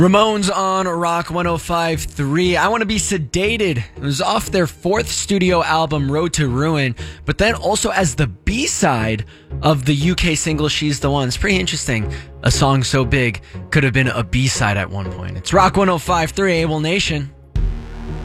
Ramones on Rock 105.3. I Want to Be Sedated. It was off their fourth studio album, Road to Ruin, but then also as the B-side of the UK single, She's the One. It's pretty interesting. A song so big could have been a B-side at one point. It's Rock 105.3, Able Nation.